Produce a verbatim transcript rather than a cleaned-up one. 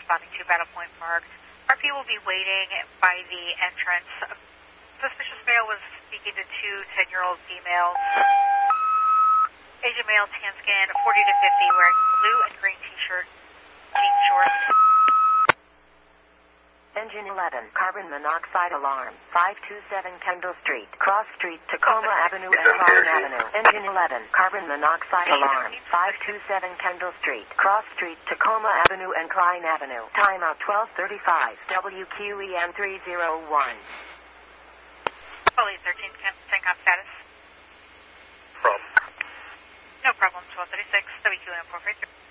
responding to Battle Point Park. R P will be waiting by the entrance. Suspicious male was speaking to two ten-year-old females. Asian male, tan skin, forty to fifty, wearing blue and green t-shirt, jean shorts. Engine eleven, carbon monoxide alarm, five two seven Kendall Street, Cross Street, Tacoma Avenue and Klein Avenue. Engine eleven, carbon monoxide alarm, five two seven Kendall Street, Cross Street, Tacoma Avenue and Klein Avenue. Timeout twelve thirty-five, W Q E M three oh one. Police thirteen, CENTCOM status. From? No problem, twelve thirty-six, W Q E M four three three.